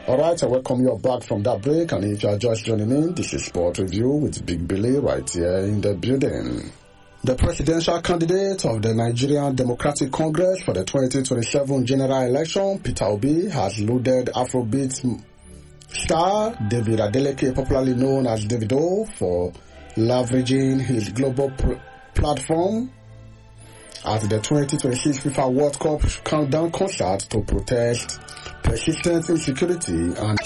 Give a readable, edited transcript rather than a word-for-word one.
Alright, I welcome you back from that break, and if you are just joining in, this is Sport Review with Big Billy right here in the building. The presidential candidate of the Nigerian Democratic Congress for the 2027 general election, Peter Obi, has loaded Afrobeat star David Adeleke, popularly known as Davido, for leveraging his global platform at the 2026 FIFA World Cup countdown concert to protest persistent insecurity and